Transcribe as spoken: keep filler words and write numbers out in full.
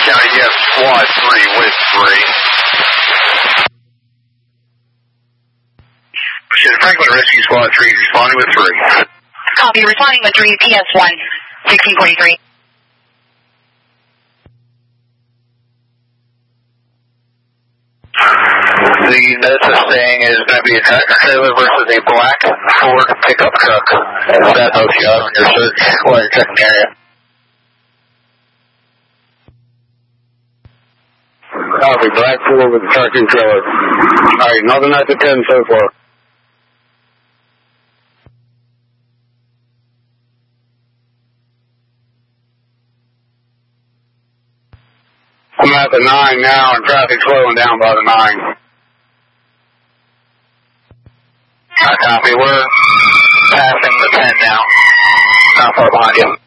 County, you have squad three with three. Franklin Rescue Squad three responding with three. Copy, responding with three, P S one, sixteen forty-three. The notice is saying is going to be a tractor trailer versus a black Ford pickup truck. That helps you out on your search while you're checking the area. Copy, black Ford with a tractor trailer. Alright, nothing at the ten so far. I'm at the nine now, and traffic's slowing down by the nine. I copy. We're passing the ten now. Not far behind you.